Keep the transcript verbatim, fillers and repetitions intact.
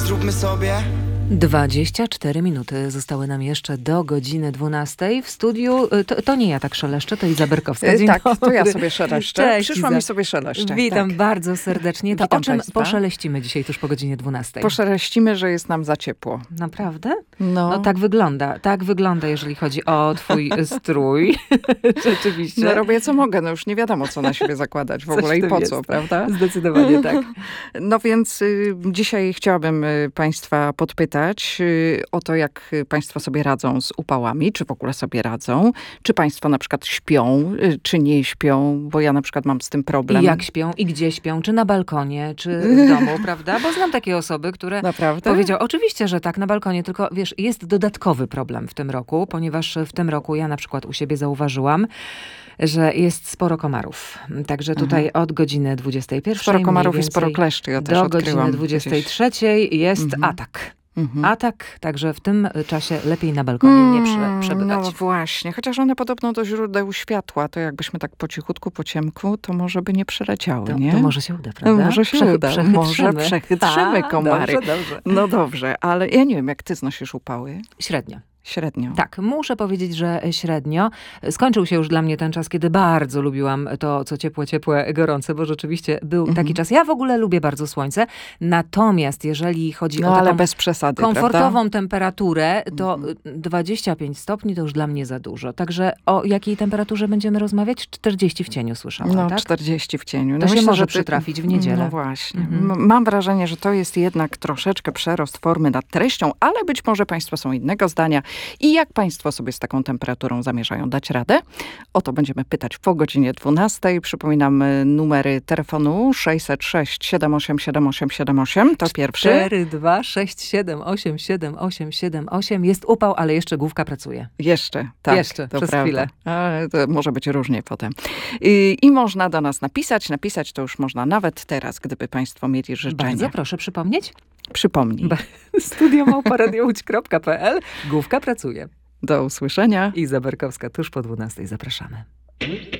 zróbmy sobie. dwadzieścia cztery minuty zostały nam jeszcze do godziny dwunastej. W studiu, to, to nie ja tak szeleszczę, to Iza Berkowska. Dzień tak, dobry. to ja sobie szeleszczę. Cześć, Przyszłam Iza. i sobie szeleszczę. Witam tak. bardzo serdecznie. To Witam o czym państwa. poszeleścimy dzisiaj tuż po godzinie dwunastej? Poszeleścimy, że jest nam za ciepło. Naprawdę? No, No tak wygląda. Tak wygląda, jeżeli chodzi o twój strój. Rzeczywiście. no robię co mogę, no już nie wiadomo, co na siebie zakładać w Coś ogóle i w po tym co, jest. prawda? Zdecydowanie tak. No więc y, dzisiaj chciałabym y, państwa podpytać y, o to, jak y, państwo sobie radzą z upałami, czy w ogóle sobie radzą, czy państwo na przykład śpią, y, czy nie śpią, bo ja na przykład mam z tym problem. I jak śpią, i gdzie śpią, czy na balkonie, czy w domu, prawda? Bo znam takie osoby, które Naprawdę? powiedziały, oczywiście, że tak, na balkonie, tylko wiesz, jest dodatkowy problem w tym roku, ponieważ w tym roku ja na przykład u siebie zauważyłam, że jest sporo komarów. Także tutaj mhm. od godziny dwudziestej pierwszej Sporo komarów mniej i sporo więcej kleszczy, ja też do odkryłam godziny dwudziestej trzeciej jest Mhm. atak. Mhm. Atak, także w tym czasie lepiej na balkonie nie prze, przebywać. No właśnie, chociaż one podobno do źródeł światła, to jakbyśmy tak po cichutku, po ciemku, to może by nie przeleciały, To, nie? to może się uda, prawda? Może się Przechy- uda, może przechytrzymy A, komary. Dobrze, dobrze. No dobrze, ale ja nie wiem, jak ty znosisz upały? Średnio. Średnio. Tak, muszę powiedzieć, że średnio. Skończył się już dla mnie ten czas, kiedy bardzo lubiłam to, co ciepłe, ciepłe, gorące, bo rzeczywiście był Mhm. taki czas. Ja w ogóle lubię bardzo słońce, natomiast jeżeli chodzi No o ale taką bez przesady, komfortową prawda? temperaturę, to Mhm. dwadzieścia pięć stopni to już dla mnie za dużo. Także o jakiej temperaturze będziemy rozmawiać? czterdzieści w cieniu słyszałam, No, tak? czterdzieści w cieniu. To się myślę, może że ty- przytrafić w niedzielę. No właśnie. Mhm. M- Mam wrażenie, że to jest jednak troszeczkę przerost formy nad treścią, ale być może państwo są innego zdania. I jak państwo sobie z taką temperaturą zamierzają dać radę? O to będziemy pytać po godzinie dwunastej. Przypominam y, numery telefonu sześćset sześć siedem osiem siedem osiem siedem osiem. To pierwszy. cztery dwa sześć siedem osiem siedem osiem siedem osiem. Jest upał, ale jeszcze główka pracuje. Jeszcze, tak. Jeszcze, to przez prawda. chwilę. Ale to może być różnie potem. I, I można do nas napisać. Napisać to już można nawet teraz, gdyby państwo mieli życzenie. Bardzo proszę przypomnieć. Przypomnij. studio małpa radio łódź kropka pe el. Główka pracuje. Do usłyszenia. Iza Berkowska tuż po dwunastej. Zapraszamy.